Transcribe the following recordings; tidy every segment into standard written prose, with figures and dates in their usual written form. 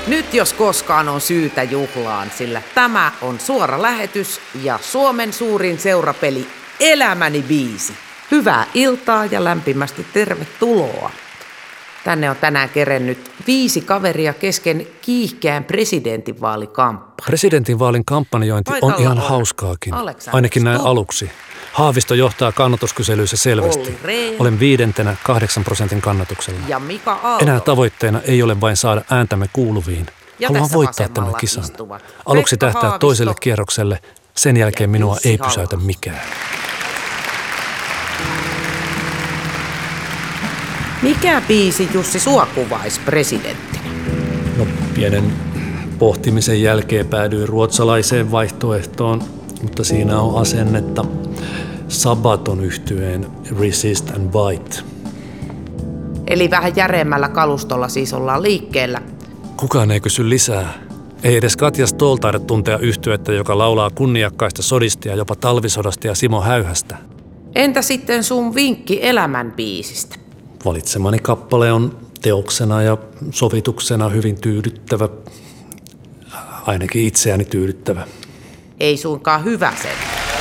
Nyt jos koskaan on syytä juhlaan, sillä tämä on suora lähetys ja Suomen suurin seurapeli Elämäni biisi. Hyvää iltaa ja lämpimästi tervetuloa. Tänne on tänään kerennyt 5 kaveria kesken kiihkeän presidentinvaalikamppailu. Presidentinvaalin kampanjointi on ihan hauskaakin, ainakin näin aluksi. Haavisto johtaa kannatuskyselyissä selvästi. Olen 5. 8% kannatuksella. Ja Mika Aalto. Enää tavoitteena ei ole vain saada ääntämme kuuluviin. Haluan voittaa tämän kisan. Aluksi tähtää toiselle kierrokselle, sen jälkeen minua ei pysäytä mikään. Mikä biisi, Jussi, sua kuvaisi presidenttinä? No, pienen pohtimisen jälkeen päädyin ruotsalaiseen vaihtoehtoon, mutta siinä on asennetta Sabaton -yhtyeen Resist and Bite. Eli vähän järeemmällä kalustolla siis ollaan liikkeellä. Kukaan ei kysy lisää. Ei edes Katja Stoll taida tuntea yhtyettä, joka laulaa kunniakkaista sodista ja jopa talvisodasta ja Simo Häyhästä. Entä sitten sun vinkki elämän biisistä? Valitsemani kappale on teoksena ja sovituksena hyvin tyydyttävä, ainakin itseäni tyydyttävä. Ei suinkaan hyvä sen.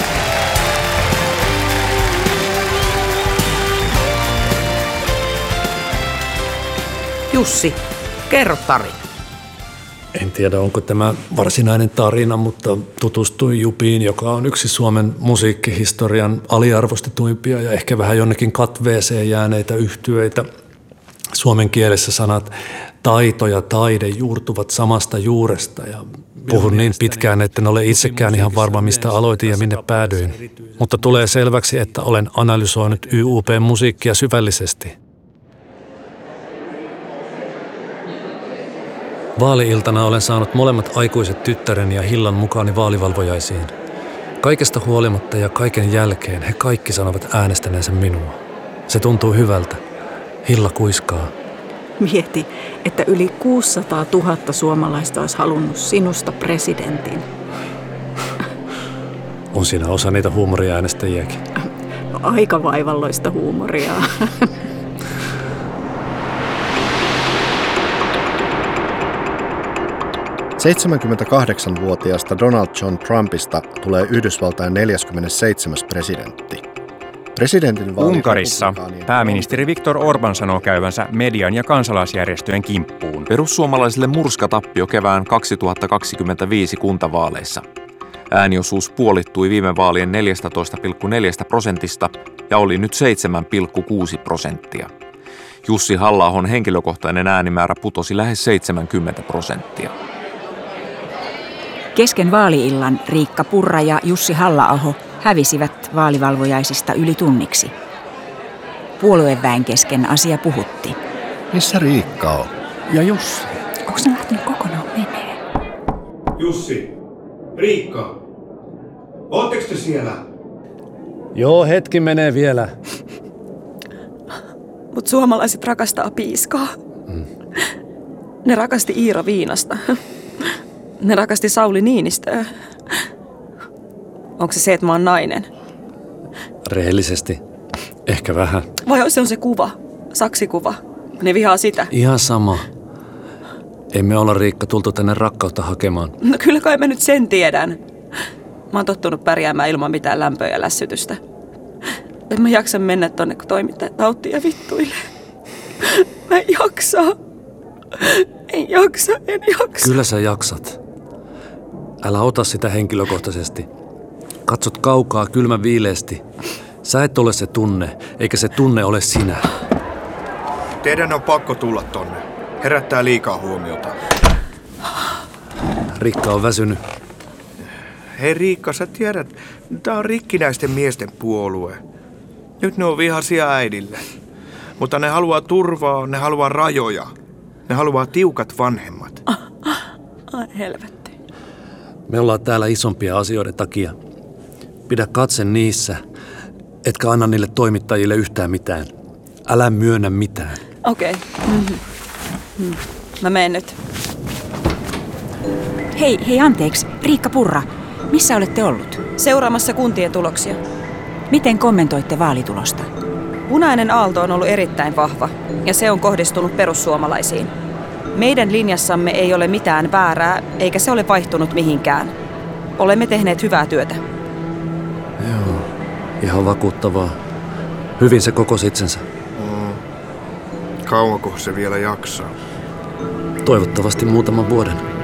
Jussi, kerro tarina. En tiedä, onko tämä varsinainen tarina, mutta tutustuin Jupiin, joka on yksi Suomen musiikkihistorian aliarvostetuimpia ja ehkä vähän jonnekin katveeseen jääneitä yhtyeitä. Suomen kielessä sanat taito ja taide juurtuvat samasta juuresta ja puhun niin pitkään, etten ole itsekään ihan varma, mistä aloitin ja minne päädyin. Mutta tulee selväksi, että olen analysoinut YUP:n musiikkia syvällisesti. Vaali-iltana olen saanut molemmat aikuiset tyttäreni ja Hillan mukaani vaalivalvojaisiin. Kaikesta huolimatta ja kaiken jälkeen he kaikki sanovat äänestäneensä minua. Se tuntuu hyvältä. Hilla kuiskaa. Mieti, että yli 600 000 suomalaista olisi halunnut sinusta presidentin. On siinä osa niitä huumoriäänestäjiäkin. Aika vaivalloista huumoria. ...78-vuotiaasta Donald John Trumpista tulee Yhdysvaltain 47. presidentti. Unkarissa pääministeri Viktor Orbán sanoo käyvänsä median ja kansalaisjärjestöjen kimppuun. Perussuomalaisille murskatappio kevään 2025 kuntavaaleissa. Ääniosuus puolittui viime vaalien 14,4% ja oli nyt 7,6%. Jussi Halla-ahon henkilökohtainen äänimäärä putosi lähes 70%. Kesken vaali-illan Riikka Purra ja Jussi Halla-aho hävisivät vaalivalvojaisista yli tunniksi. Puolueväen kesken asia puhutti. Missä Riikka on? Ja Jussi? Onko se lähtenyt kokonaan menee? Jussi, Riikka, ootteko te siellä? Joo, hetki menee vielä. Mut suomalaiset rakastaa piiskaa. Ne rakasti Iira Viinasta. Ne rakasti Sauli Niinistöä. Onko se, että mä oon nainen? Rehellisesti. Ehkä vähän. Vai se on se kuva? Saksikuva. Ne vihaa sitä. Ihan sama. Emme olla, Riikka, tultu tänne rakkautta hakemaan. No kyllä kai mä nyt sen tiedän. Mä oon tottunut pärjäämään ilman mitään lämpöä ja lässytystä. En mä jaksa mennä tonne, kun toimittajat nauttii ja vittuilee. Mä en jaksa. En jaksa. Kyllä sä jaksat. Älä ota sitä henkilökohtaisesti. Katsot kaukaa kylmän viileästi. Sä et ole se tunne, eikä se tunne ole sinä. Teidän on pakko tulla tonne. Herättää liikaa huomiota. Riikka on väsynyt. Hei Riikka, sä tiedät, tää on rikkinäisten miesten puolue. Nyt ne on vihaisia äidille. Mutta ne haluaa turvaa, ne haluaa rajoja. Ne haluaa tiukat vanhemmat. Ai helvetti. Me ollaan täällä isompia asioiden takia. Pidä katse niissä, etkä anna niille toimittajille yhtään mitään. Älä myönnä mitään. Okei. Mä menen nyt. Hei anteeksi, Riikka Purra. Missä olette ollut? Seuraamassa kuntien tuloksia. Miten kommentoitte vaalitulosta? Punainen aalto on ollut erittäin vahva, ja se on kohdistunut perussuomalaisiin. Meidän linjassamme ei ole mitään väärää, eikä se ole vaihtunut mihinkään. Olemme tehneet hyvää työtä. Joo, ihan vakuuttavaa. Hyvin se kokosi itsensä. Kauanko se vielä jaksaa? Toivottavasti muutaman vuoden.